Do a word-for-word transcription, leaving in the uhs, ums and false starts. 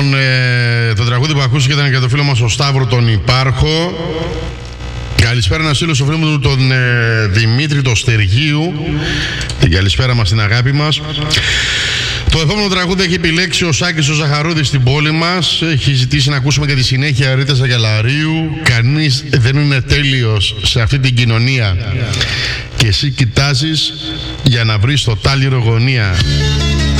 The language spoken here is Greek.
Λοιπόν, ε, το τραγούδι που ακούστηκε ήταν για το φίλο μας ο Σταύρο τον Υπάρχο. Καλησπέρα να στείλω στο φίλο μου τον ε, Δημήτρη το Στεργίου. Την καλησπέρα μας, την αγάπη μας. Το επόμενο τραγούδι έχει επιλέξει ο Σάκης ο Ζαχαρούδης στην πόλη μας. Έχει ζητήσει να ακούσουμε και τη συνέχεια Ρίτα Αγελαρίου. Κανείς δεν είναι τέλειος σε αυτή την κοινωνία. Και εσύ κοιτάζεις για να βρεις το τάλιρο γωνία.